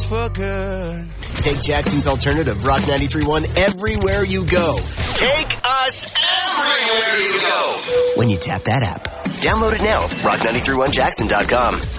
for good. Take Jackson's alternative, Rock 93.1, everywhere you go. Take us everywhere you go. When you tap that app. Download it now, rock931jackson.com.